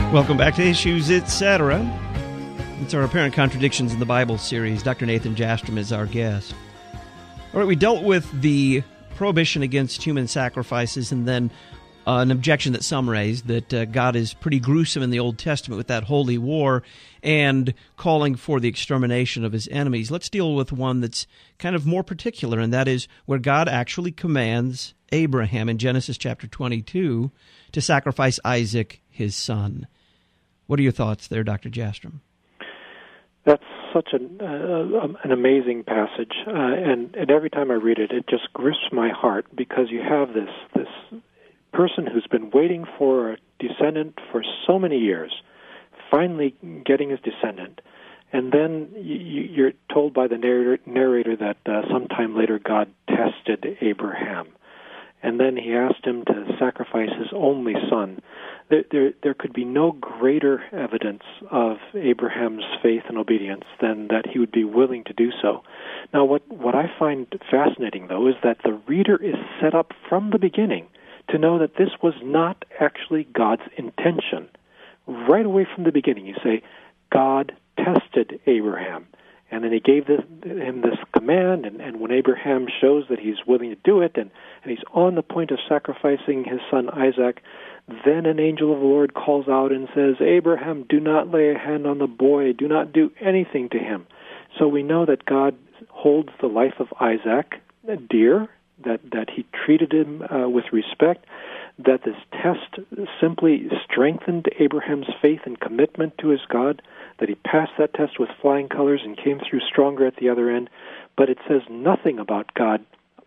Welcome back to Issues, Etc. It's our Apparent Contradictions in the Bible series. Dr. Nathan Jastrom is our guest. All right, we dealt with the prohibition against human sacrifices and then an objection that some raised that God is pretty gruesome in the Old Testament with that holy war and calling for the extermination of his enemies. Let's deal with one that's kind of more particular, and that is where God actually commands Abraham in Genesis chapter 22 to sacrifice Isaac, his son. What are your thoughts there, Dr. Jastrom? That's such an amazing passage, and every time I read it, it just gripes my heart because you have this person who's been waiting for a descendant for so many years, finally getting his descendant, and then you're told by the narrator that sometime later God tested Abraham, and then he asked him to sacrifice his only son. There could be no greater evidence of Abraham's faith and obedience than that he would be willing to do so. Now, what I find fascinating, though, is that the reader is set up from the beginning to know that this was not actually God's intention. Right away from the beginning, you say, God tested Abraham. And then he gave him this command, and when Abraham shows that he's willing to do it, and he's on the point of sacrificing his son Isaac, then an angel of the Lord calls out and says, Abraham, do not lay a hand on the boy, do not do anything to him. So we know that God holds the life of Isaac dear, that he treated him with respect, that this test simply strengthened Abraham's faith and commitment to his God, that he passed that test with flying colors and came through stronger at the other end. But it says nothing about God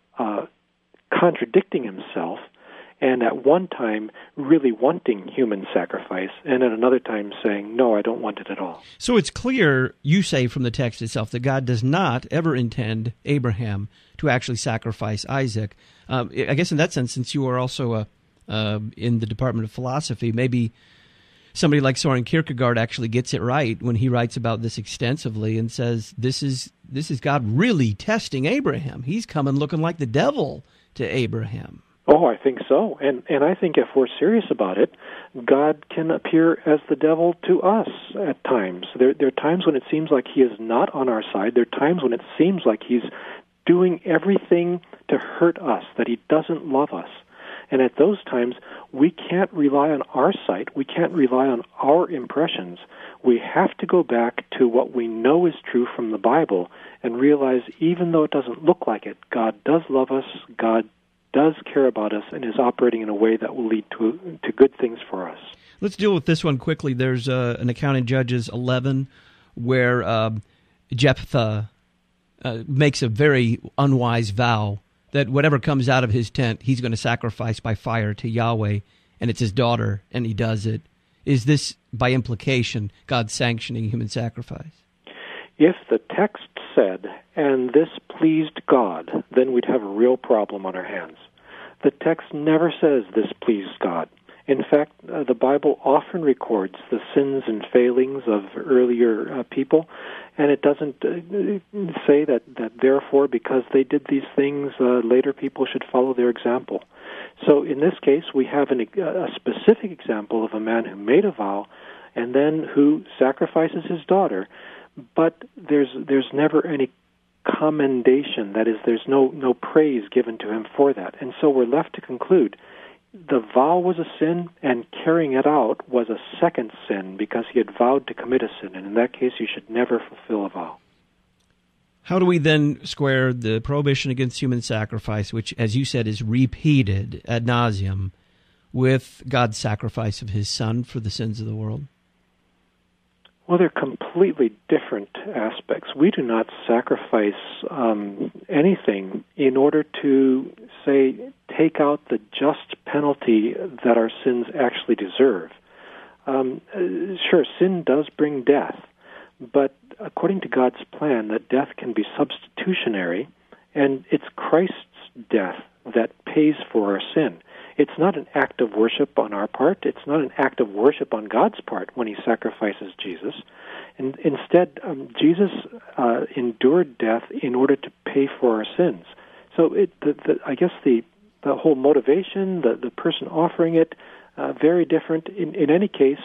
contradicting himself, and at one time really wanting human sacrifice, and at another time saying, no, I don't want it at all. So it's clear, you say from the text itself, that God does not ever intend Abraham to actually sacrifice Isaac. I guess in that sense, since you are also in the Department of Philosophy, maybe somebody like Soren Kierkegaard actually gets it right when he writes about this extensively and says, this is God really testing Abraham. He's coming looking like the devil to Abraham. Oh, I think so. And I think if we're serious about it, God can appear as the devil to us at times. There are times when it seems like he is not on our side. There are times when it seems like he's doing everything to hurt us, that he doesn't love us. And at those times, we can't rely on our sight. We can't rely on our impressions. We have to go back to what we know is true from the Bible and realize, even though it doesn't look like it, God does love us, God does care about us, and is operating in a way that will lead to good things for us. Let's deal with this one quickly. There's an account in Judges 11 where Jephthah makes a very unwise vow that whatever comes out of his tent, he's going to sacrifice by fire to Yahweh, and it's his daughter, and he does it. Is this, by implication, God sanctioning human sacrifice? If the text said, and this pleased God, then we'd have a real problem on our hands. The text never says this pleased God. In fact, the Bible often records the sins and failings of earlier people, and it doesn't say that therefore, because they did these things, later people should follow their example. So in this case, we have a specific example of a man who made a vow and then who sacrifices his daughter, but there's never any commendation. That is, there's no praise given to him for that. And so we're left to conclude the vow was a sin, and carrying it out was a second sin because he had vowed to commit a sin. And in that case, you should never fulfill a vow. How do we then square the prohibition against human sacrifice, which, as you said, is repeated ad nauseum, with God's sacrifice of his Son for the sins of the world? Well, they're completely different aspects. We do not sacrifice anything in order to, say, take out the just penalty that our sins actually deserve. Sure, sin does bring death, but according to God's plan, that death can be substitutionary, and it's Christ's death that pays for our sin. It's not an act of worship on our part. It's not an act of worship on God's part when he sacrifices Jesus. And instead, Jesus endured death in order to pay for our sins. So I guess the whole motivation, the person offering it, very different. In any case,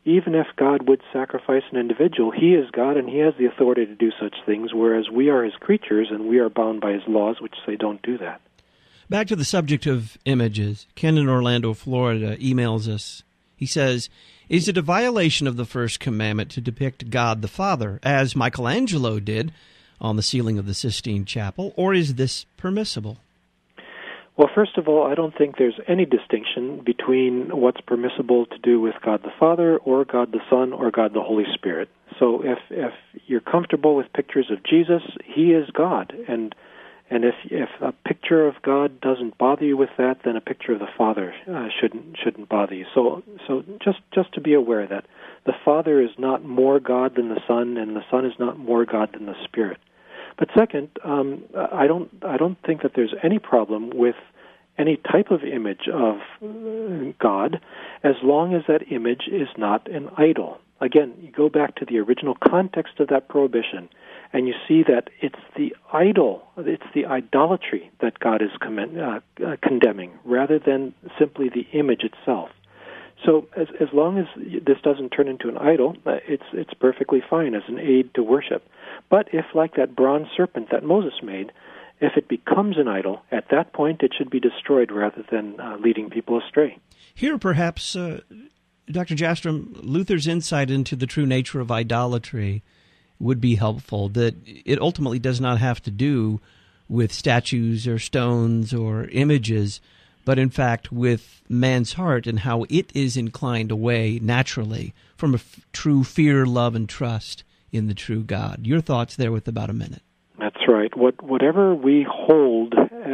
even if God would sacrifice an individual, he is God and he has the authority to do such things, whereas we are his creatures and we are bound by his laws, which say don't do that. Back to the subject of images. Ken in Orlando, Florida, emails us. He says, is it a violation of the first commandment to depict God the Father, as Michelangelo did on the ceiling of the Sistine Chapel, or is this permissible? Well, first of all, I don't think there's any distinction between what's permissible to do with God the Father or God the Son or God the Holy Spirit. So if you're comfortable with pictures of Jesus, he is God. And if a picture of God doesn't bother you with that, then a picture of the Father shouldn't bother you. So just to be aware that the Father is not more God than the Son, and the Son is not more God than the Spirit. But second, I don't think that there's any problem with any type of image of God, as long as that image is not an idol. Again, you go back to the original context of that prohibition, and you see that it's the idol, it's the idolatry that God is condemning, rather than simply the image itself. So as long as this doesn't turn into an idol, it's perfectly fine as an aid to worship. But if, like that bronze serpent that Moses made, if it becomes an idol, at that point it should be destroyed rather than leading people astray. Here, perhaps, Dr. Jastrom, Luther's insight into the true nature of idolatry would be helpful, that it ultimately does not have to do with statues or stones or images, but in fact with man's heart and how it is inclined away naturally from a true fear, love, and trust in the true God. Your thoughts there with about a minute. That's right. Whatever we hold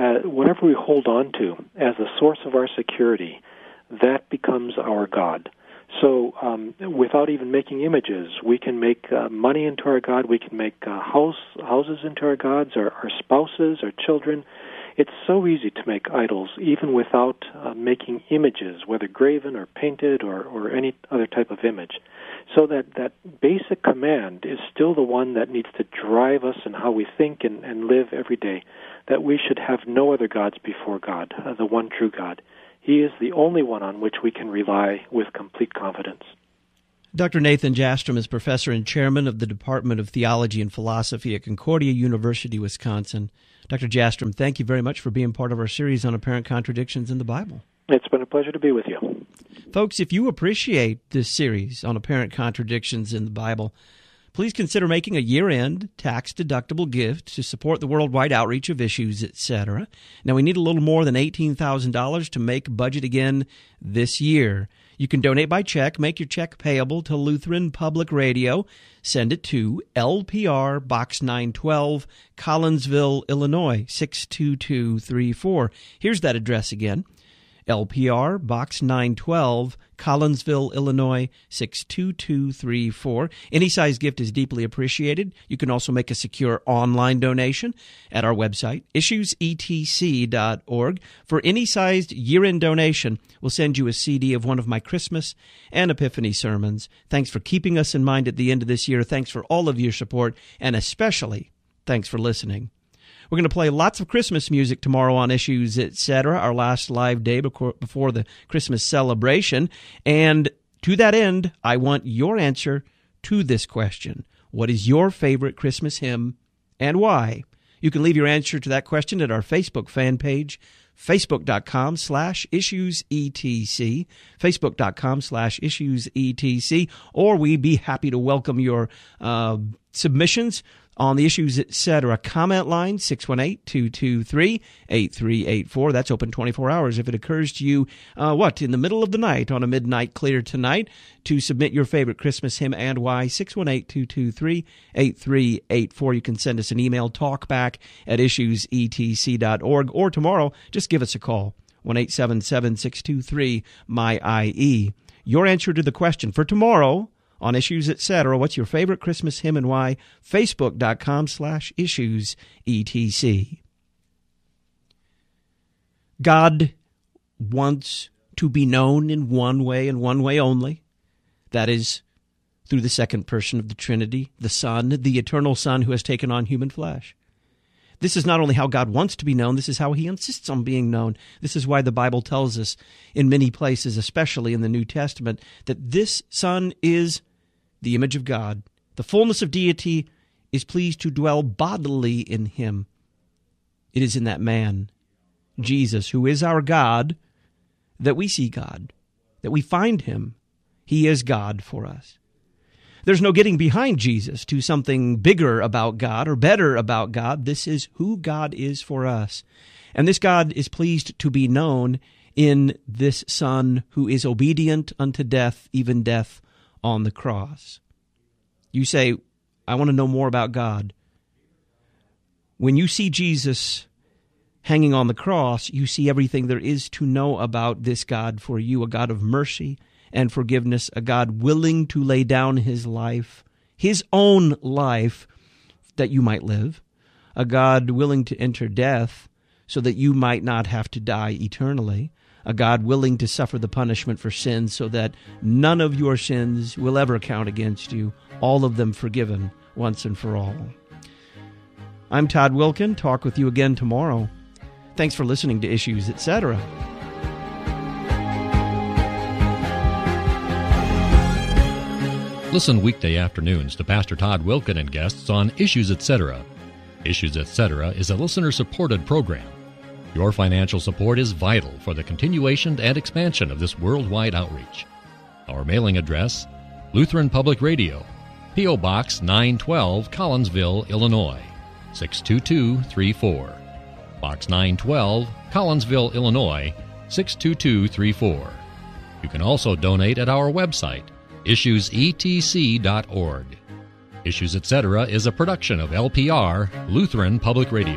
on to as a source of our security, that becomes our God. So without even making images, we can make money into our God. We can make houses into our gods, our spouses, our children. It's so easy to make idols, even without making images, whether graven or painted or any other type of image. So that basic command is still the one that needs to drive us in how we think and live every day, that we should have no other gods before God, the one true God. He is the only one on which we can rely with complete confidence. Dr. Nathan Jastrom is professor and chairman of the Department of Theology and Philosophy at Concordia University, Wisconsin. Dr. Jastrom, thank you very much for being part of our series on apparent contradictions in the Bible. It's been a pleasure to be with you. Folks, if you appreciate this series on apparent contradictions in the Bible, please consider making a year-end tax-deductible gift to support the worldwide outreach of Issues, etc. Now, we need a little more than $18,000 to make budget again this year. You can donate by check. Make your check payable to Lutheran Public Radio. Send it to LPR Box 912, Collinsville, Illinois, 62234. Here's that address again. LPR Box 912, Collinsville, Illinois, 62234. Any size gift is deeply appreciated. You can also make a secure online donation at our website, issuesetc.org. For any sized year-end donation, we'll send you a CD of one of my Christmas and Epiphany sermons. Thanks for keeping us in mind at the end of this year. Thanks for all of your support, and especially thanks for listening. We're going to play lots of Christmas music tomorrow on Issues, etc., our last live day before the Christmas celebration. And to that end, I want your answer to this question. What is your favorite Christmas hymn and why? You can leave your answer to that question at our Facebook fan page, facebook.com/issuesetc, facebook.com/issuesetc, or we'd be happy to welcome your submissions on the Issues, etc. comment line, 618-223-8384. That's open 24 hours. If it occurs to you, in the middle of the night on a midnight clear tonight, to submit your favorite Christmas hymn and why, 618-223-8384. You can send us an email, talkback@issuesetc.org, or tomorrow, just give us a call, 1-877-623-MY-IE. Your answer to the question for tomorrow on Issues, etc. What's your favorite Christmas hymn and why? Facebook.com/issuesetc. God wants to be known in one way and one way only. That is through the second person of the Trinity, the Son, the eternal Son who has taken on human flesh. This is not only how God wants to be known, this is how he insists on being known. This is why the Bible tells us in many places, especially in the New Testament, that this Son is the image of God. The fullness of deity is pleased to dwell bodily in him. It is in that man, Jesus, who is our God, that we see God, that we find him. He is God for us. There's no getting behind Jesus to something bigger about God or better about God. This is who God is for us. And this God is pleased to be known in this Son who is obedient unto death, even death on the cross. You say, I want to know more about God. When you see Jesus hanging on the cross, you see everything there is to know about this God for you, a God of mercy and forgiveness, a God willing to lay down his life, his own life, that you might live, a God willing to enter death so that you might not have to die eternally, a God willing to suffer the punishment for sin so that none of your sins will ever count against you, all of them forgiven once and for all. I'm Todd Wilken. Talk with you again tomorrow. Thanks for listening to Issues, Etc. Listen weekday afternoons to Pastor Todd Wilken and guests on Issues, Etc. Issues, Etc. is a listener-supported program. Your financial support is vital for the continuation and expansion of this worldwide outreach. Our mailing address, Lutheran Public Radio, P.O. Box 912, Collinsville, Illinois, 62234. Box 912, Collinsville, Illinois, 62234. You can also donate at our website, issuesetc.org. Issues, Etc. is a production of LPR, Lutheran Public Radio.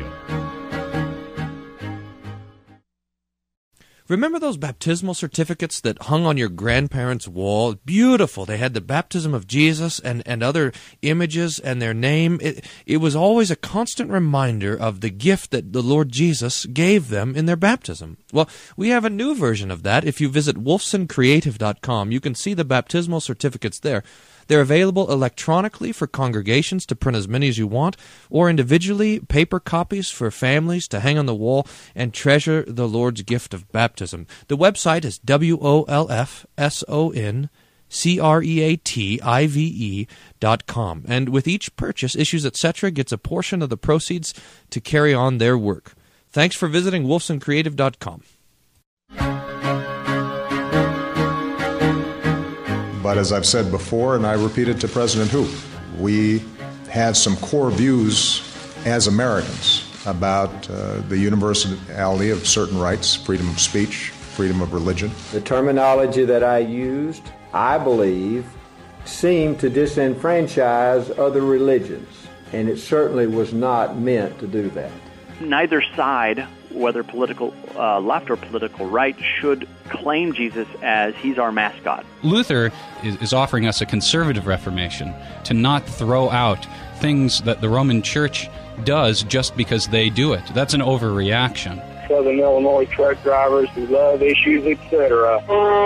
Remember those baptismal certificates that hung on your grandparents' wall? Beautiful. They had the baptism of Jesus and other images and their name. It was always a constant reminder of the gift that the Lord Jesus gave them in their baptism. Well, we have a new version of that. If you visit wolfsoncreative.com, you can see the baptismal certificates there. They're available electronically for congregations to print as many as you want, or individually, paper copies for families to hang on the wall and treasure the Lord's gift of baptism. The website is wolfsoncreative.com. And with each purchase, Issues Etc. gets a portion of the proceeds to carry on their work. Thanks for visiting wolfsoncreative.com. But as I've said before, and I repeat it to President Hu, we have some core views as Americans about the universality of certain rights, freedom of speech, freedom of religion. The terminology that I used, I believe, seemed to disenfranchise other religions, and it certainly was not meant to do that. Neither side, whether political left or political right, should claim Jesus as he's our mascot. Luther is offering us a conservative reformation, to not throw out things that the Roman Church does just because they do it. That's an overreaction. Southern Illinois truck drivers who love Issues, etc.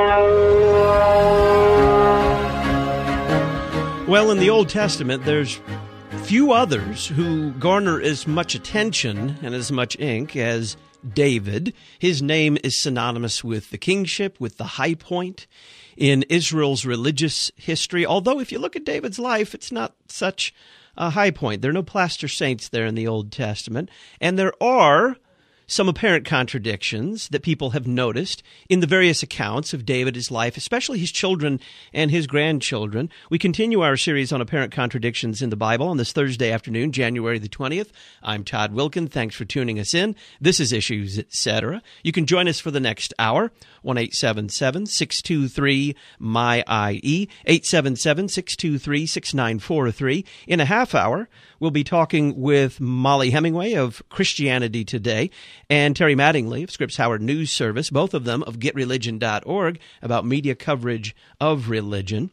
Well, in the Old Testament, there's few others who garner as much attention and as much ink as David. His name is synonymous with the kingship, with the high point in Israel's religious history. Although if you look at David's life, it's not such a high point. There are no plaster saints there in the Old Testament. And there are some apparent contradictions that people have noticed in the various accounts of David's life, especially his children and his grandchildren. We continue our series on apparent contradictions in the Bible on this Thursday afternoon, January the 20th. I'm Todd Wilken. Thanks for tuning us in. This is Issues, Etc. You can join us for the next hour, 1-877-623-MY-IE, 877-623-6943. In a half hour, we'll be talking with Molly Hemingway of Christianity Today and Terry Mattingly of Scripps Howard News Service, both of them of GetReligion.org, about media coverage of religion.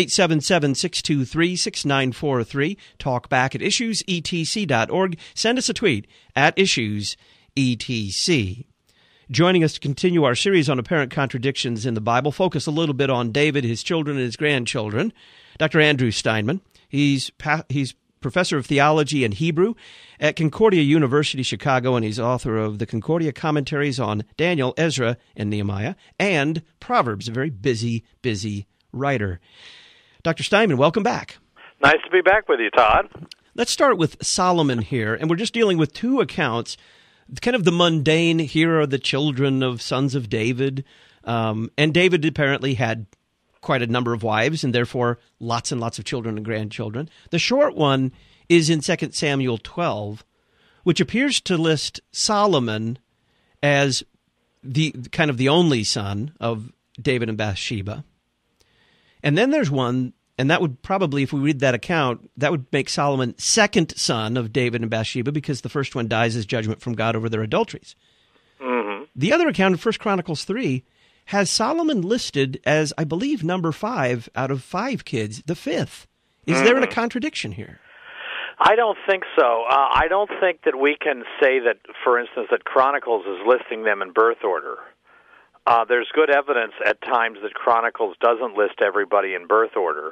1-877-623-6943. Talk back at issuesetc.org. Send us a tweet at issuesetc. Joining us to continue our series on apparent contradictions in the Bible, focus a little bit on David, his children, and his grandchildren, Dr. Andrew Steinman. He's professor of theology and Hebrew at Concordia University, Chicago, and he's author of the Concordia Commentaries on Daniel, Ezra, and Nehemiah, and Proverbs, a very busy writer. Dr. Steinman, welcome back. Nice to be back with you, Todd. Let's start with Solomon here, and we're just dealing with two accounts. Kind of the mundane, here are the children of sons of David, and David apparently had quite a number of wives, and therefore lots and lots of children and grandchildren. The short one is in 2 Samuel 12, which appears to list Solomon as the kind of the only son of David and Bathsheba. And then there's one, and that would probably, if we read that account, that would make Solomon second son of David and Bathsheba, because the first one dies as judgment from God over their adulteries. Mm-hmm. The other account in 1 Chronicles 3 has Solomon listed as, I believe, number 5 out of 5 kids, the fifth. Is there a contradiction here? I don't think so. I don't think that we can say that, for instance, that Chronicles is listing them in birth order. There's good evidence at times that Chronicles doesn't list everybody in birth order.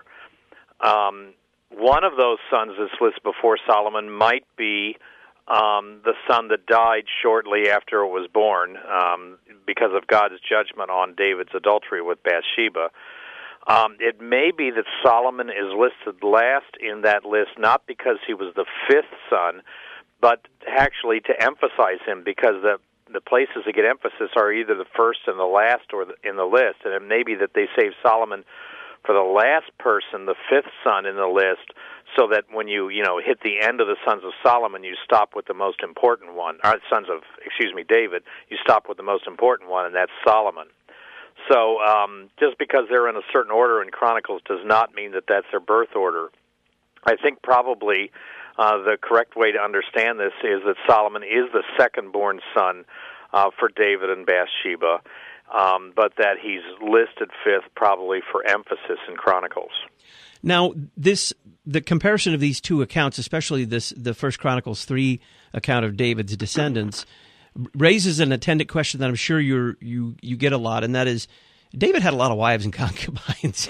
One of those sons that's listed before Solomon might be the son that died shortly after it was born because of God's judgment on David's adultery with Bathsheba. It may be that Solomon is listed last in that list not because he was the fifth son, but actually to emphasize him, because the places that get emphasis are either the first and the last or in the list, and it may be that they save Solomon for the last person, the fifth son in the list, so that when you hit the end of the sons of Solomon, you stop with the most important one, or David, you stop with the most important one, and that's Solomon. So just because they're in a certain order in Chronicles does not mean that that's their birth order. I think probably the correct way to understand this is that Solomon is the second-born son for David and Bathsheba, but that he's listed fifth probably for emphasis in Chronicles. Now, the comparison of these two accounts, especially the 1 Chronicles 3 account of David's descendants, raises an attendant question that I'm sure you get a lot, and that is, David had a lot of wives and concubines.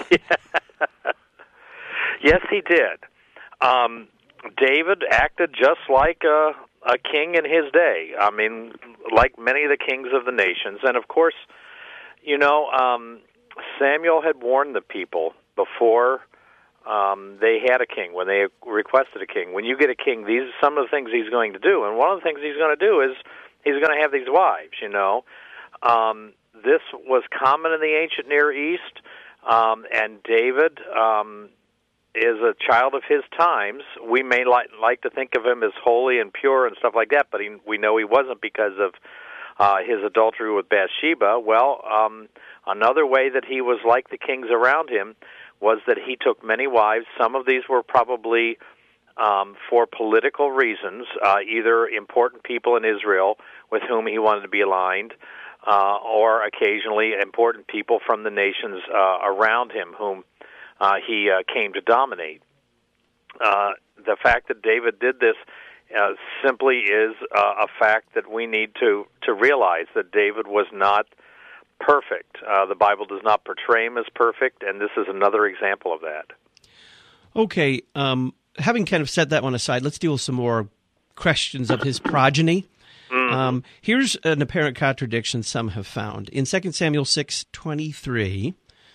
Yes, he did. David acted just like a king in his day. I mean, like many of the kings of the nations. And of course, Samuel had warned the people before they had a king, when they requested a king. When you get a king, these are some of the things he's going to do. And one of the things he's going to do is he's going to have these wives, This was common in the ancient Near East, and David is a child of his times. We may like to think of him as holy and pure and stuff like that, but we know he wasn't because of his adultery with Bathsheba. Well, another way that he was like the kings around him was that he took many wives. Some of these were probably for political reasons, either important people in Israel with whom he wanted to be aligned, or occasionally important people from the nations around him whom he came to dominate. The fact that David did this simply is a fact that we need to realize, that David was not perfect. The Bible does not portray him as perfect, and this is another example of that. Okay, having kind of set that one aside, let's deal with some more questions of his progeny. Mm-hmm. Here's an apparent contradiction some have found. In 2 Samuel 6:23,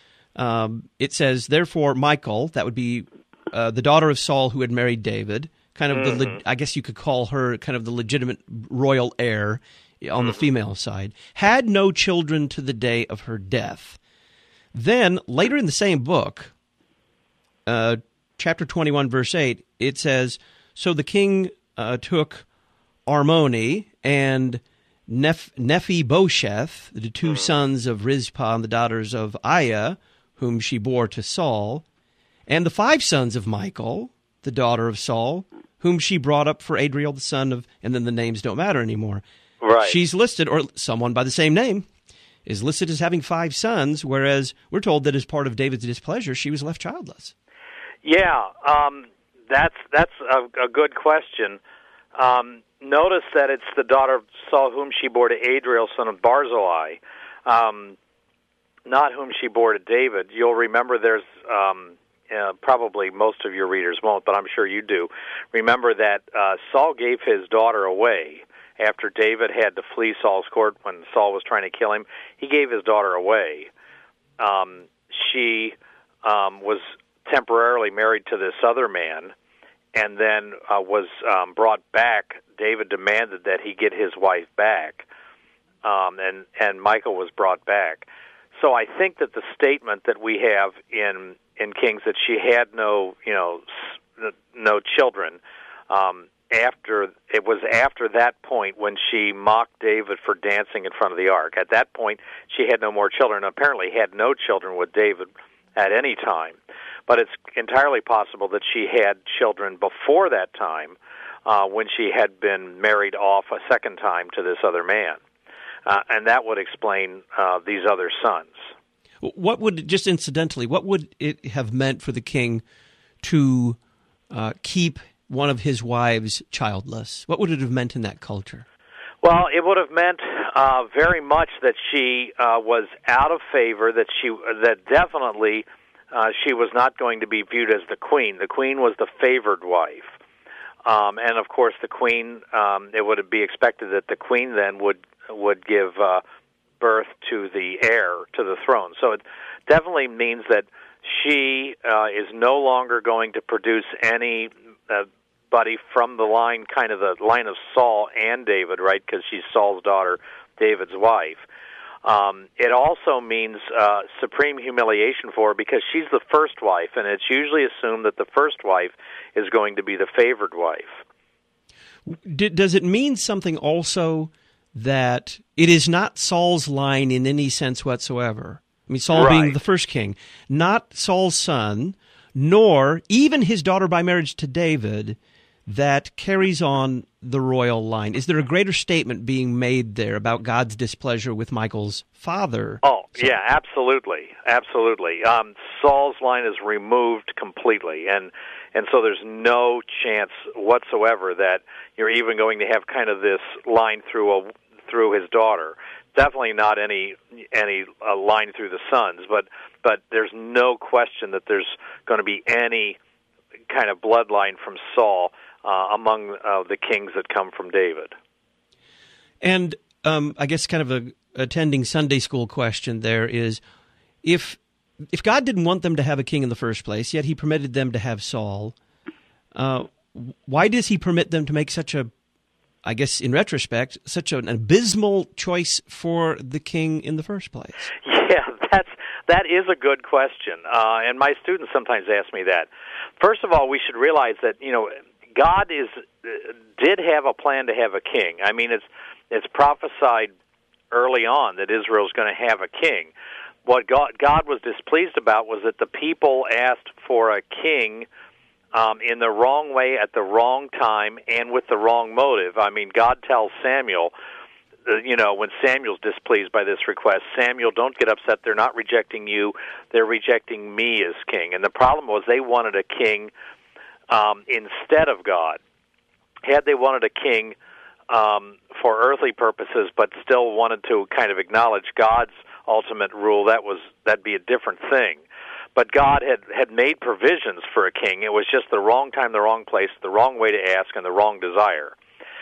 it says, "Therefore Michal," that would be the daughter of Saul who had married David, kind of I guess you could call her kind of the legitimate royal heir on the female side, had no children to the day of her death. Then, later in the same book, chapter 21, verse 8, it says, "So the king took Armoni and Nephi-Bosheth, the two sons of Rizpah and the daughters of Aiah, whom she bore to Saul, and the 5 sons of Michal, the daughter of Saul, whom she brought up for Adriel, the son of," and then the names don't matter anymore. Right. She's listed, or someone by the same name, is listed as having 5 sons, whereas we're told that as part of David's displeasure, she was left childless. Yeah, that's a good question. Notice that it's the daughter of Saul whom she bore to Adriel, son of Barzillai, not whom she bore to David. You'll remember there's probably most of your readers won't, but I'm sure you do, remember that Saul gave his daughter away after David had to flee Saul's court when Saul was trying to kill him. He gave his daughter away. She was temporarily married to this other man, and then was brought back. David demanded that he get his wife back, and Michal was brought back. So I think that the statement that we have in Kings that she had no children, after that point when she mocked David for dancing in front of the ark. At that point, she had no more children. Apparently, had no children with David at any time. But it's entirely possible that she had children before that time, when she had been married off a second time to this other man. And that would explain these other sons. What would, just incidentally, what would it have meant for the king to keep one of his wives childless? What would it have meant in that culture? Well, it would have meant very much that she was out of favor, that definitely she was not going to be viewed as the queen. The queen was the favored wife. And, of course, the queen, it would be expected that the queen then would give birth to the heir to the throne. So it definitely means that she is no longer going to produce anybody from the line, kind of the line of Saul and David, right, because she's Saul's daughter, David's wife. It also means supreme humiliation for her because she's the first wife, and it's usually assumed that the first wife is going to be the favored wife. Does it mean something also that it is not Saul's line in any sense whatsoever? I mean, Saul being the first king, not Saul's son, nor even his daughter by marriage to David, that carries on the royal line. Is there a greater statement being made there about God's displeasure with Michal's father? Oh, yeah, absolutely. Absolutely. Saul's line is removed completely, and so there's no chance whatsoever that you're even going to have kind of this line through his daughter. Definitely not any line through the sons, but there's no question that there's going to be any kind of bloodline from Saul among the kings that come from David. And I guess kind of a attending Sunday school question there is, if God didn't want them to have a king in the first place, yet he permitted them to have Saul, why does he permit them to make such a, I guess in retrospect, such an abysmal choice for the king in the first place? Yeah, that is a good question, and my students sometimes ask me that. First of all, we should realize that God did have a plan to have a king. I mean, it's prophesied early on that Israel is going to have a king. What God was displeased about was that the people asked for a king in the wrong way at the wrong time and with the wrong motive. I mean, God tells Samuel, when Samuel's displeased by this request, Samuel, don't get upset. They're not rejecting you. They're rejecting me as king. And the problem was they wanted a king instead of God. Had they wanted a king for earthly purposes but still wanted to kind of acknowledge God's ultimate rule, that'd be a different thing. But God had made provisions for a king. It was just the wrong time, the wrong place, the wrong way to ask, and the wrong desire.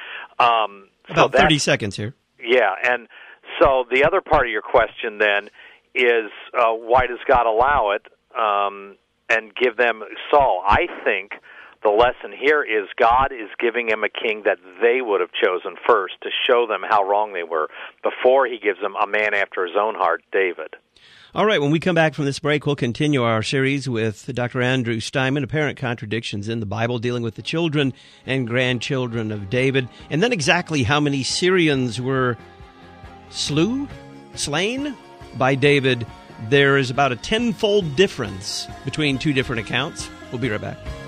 About 30 seconds here. Yeah, and so the other part of your question then is why does God allow it and give them Saul? I think the lesson here is God is giving him a king that they would have chosen first to show them how wrong they were before he gives them a man after his own heart, David. All right, when we come back from this break, we'll continue our series with Dr. Andrew Steinman, Apparent Contradictions in the Bible, dealing with the children and grandchildren of David, and then exactly how many Syrians were slain by David. There is about a tenfold difference between two different accounts. We'll be right back.